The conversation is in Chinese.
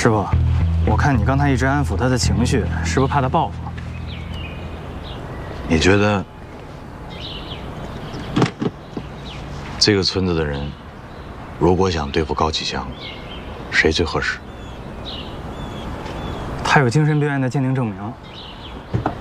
师傅，我看你刚才一直安抚他的情绪，是不是怕他报复？ 你觉得这个村子的人，如果想对付高启强，谁最合适？ 他有精神病院的鉴定证明。